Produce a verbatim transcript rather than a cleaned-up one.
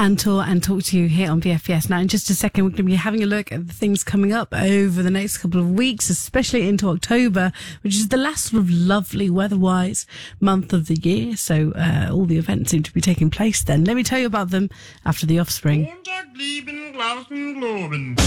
and tour and talk to you here on B F B S. Now, in just a second, we're going to be having a look at the things coming up over the next couple of weeks, especially into October, which is the last sort of lovely weather-wise month of the year. So uh, all the events seem to be taking place then. Let me tell you about them after The Offspring.